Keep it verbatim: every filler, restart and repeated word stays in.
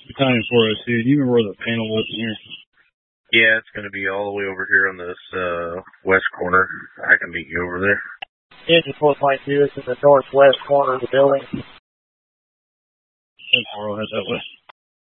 Battalion four oh two. Do you remember where the panel was in here? Yeah, it's going to be all the way over here on this uh, west corner. I can meet you over there. Engine four point two is in the northwest corner of the building. I'll head that way.